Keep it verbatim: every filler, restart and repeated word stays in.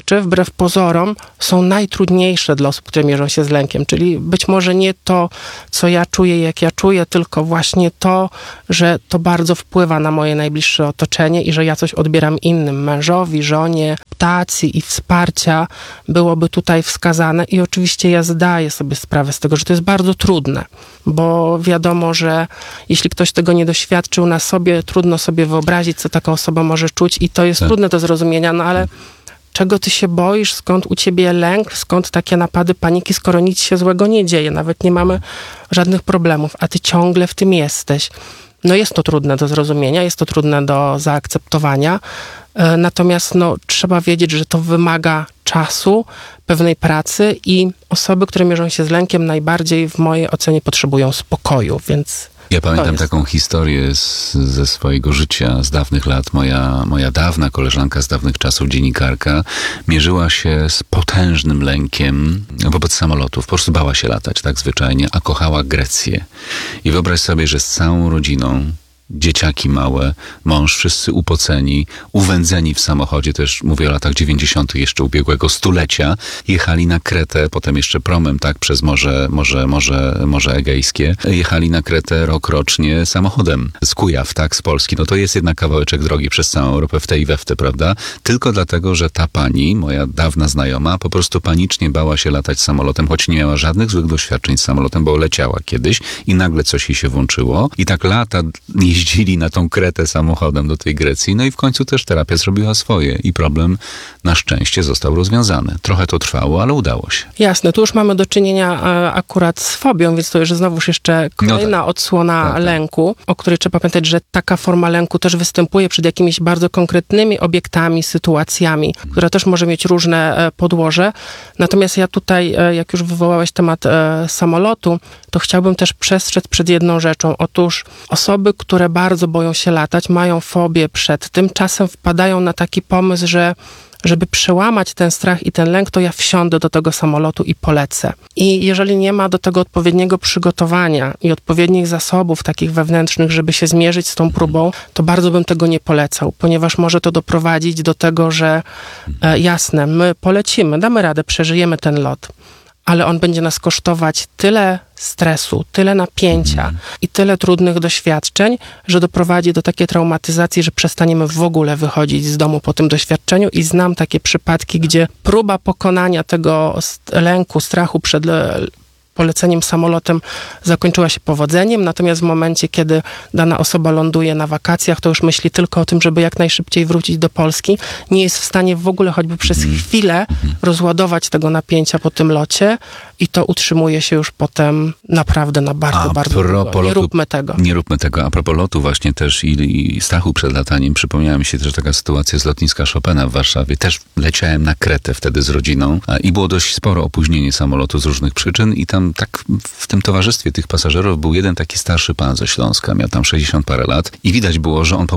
rzeczy, wbrew pozorom, są najtrudniejsze dla osób, które mierzą się z lękiem. Czyli być może nie to, co ja czuję, jak ja czuję, tylko właśnie to, że to bardzo wpływa na moje najbliższe otoczenie i że ja coś odbieram innym, mężowi, żonie, tacji i wsparcia byłoby tutaj wskazane. I oczywiście ja zdaję sobie sprawę z tego, że to jest bardzo trudne, bo wiadomo, że jeśli ktoś tego nie doświadczył na sobie, trudno sobie wyobrazić, co taka osoba może czuć i to jest tak. trudne do zrozumienia, no ale czego ty się boisz, skąd u ciebie lęk, skąd takie napady paniki, skoro nic się złego nie dzieje, nawet nie mamy żadnych problemów, a ty ciągle w tym jesteś. No jest to trudne do zrozumienia, jest to trudne do zaakceptowania, natomiast no, trzeba wiedzieć, że to wymaga czasu, pewnej pracy i osoby, które mierzą się z lękiem, najbardziej w mojej ocenie potrzebują spokoju, więc... Ja pamiętam taką historię z, ze swojego życia, z dawnych lat. Moja, moja dawna koleżanka z dawnych czasów, dziennikarka, mierzyła się z potężnym lękiem wobec samolotów. Po prostu bała się latać, tak zwyczajnie, a kochała Grecję. I wyobraź sobie, że z całą rodziną, dzieciaki małe, mąż, wszyscy upoceni, uwędzeni w samochodzie, też mówię o latach dziewięćdziesiątych jeszcze ubiegłego stulecia, jechali na Kretę, potem jeszcze promem, tak, przez Morze, morze, morze, morze Egejskie, jechali na Kretę rok rocznie samochodem z Kujaw, tak, z Polski. No to jest jednak kawałeczek drogi przez całą Europę w te i we w te, prawda? Tylko dlatego, że ta pani, moja dawna znajoma, po prostu panicznie bała się latać samolotem, choć nie miała żadnych złych doświadczeń z samolotem, bo leciała kiedyś i nagle coś jej się włączyło i tak lata jeździli na tą Kretę samochodem do tej Grecji, no i w końcu też terapia zrobiła swoje i problem na szczęście został rozwiązany. Trochę to trwało, ale udało się. Jasne, tu już mamy do czynienia e, akurat z fobią, więc to już znowuż jeszcze kolejna no tak. odsłona tak, tak. lęku, o której trzeba pamiętać, że taka forma lęku też występuje przed jakimiś bardzo konkretnymi obiektami, sytuacjami, hmm. która też może mieć różne e, podłoże. Natomiast ja tutaj, e, jak już wywołałeś temat e, samolotu, to chciałbym też przestrzec przed jedną rzeczą. Otóż osoby, które bardzo boją się latać, mają fobię przed tym, czasem wpadają na taki pomysł, że żeby przełamać ten strach i ten lęk, to ja wsiądę do tego samolotu i polecę. I jeżeli nie ma do tego odpowiedniego przygotowania i odpowiednich zasobów takich wewnętrznych, żeby się zmierzyć z tą próbą, to bardzo bym tego nie polecał, ponieważ może to doprowadzić do tego, że e, jasne, my polecimy, damy radę, przeżyjemy ten lot, ale on będzie nas kosztować tyle stresu, tyle napięcia mm. i tyle trudnych doświadczeń, że doprowadzi do takiej traumatyzacji, że przestaniemy w ogóle wychodzić z domu po tym doświadczeniu i znam takie przypadki, gdzie próba pokonania tego lęku, strachu przed poleceniem samolotem zakończyła się powodzeniem, natomiast w momencie, kiedy dana osoba ląduje na wakacjach, to już myśli tylko o tym, żeby jak najszybciej wrócić do Polski. Nie jest w stanie w ogóle choćby przez mm. chwilę rozładować tego napięcia po tym locie i to utrzymuje się już potem naprawdę na bardzo, A bardzo długo. Nie róbmy tego. Nie róbmy tego. A propos lotu właśnie też i, i strachu przed lataniem, przypomniała mi się też taka sytuacja z lotniska Chopina w Warszawie. Też leciałem na Kretę wtedy z rodziną i było dość sporo opóźnienie samolotu z różnych przyczyn i tam tak w tym towarzystwie tych pasażerów był jeden taki starszy pan ze Śląska, miał tam sześćdziesiąt parę lat i widać było, że on po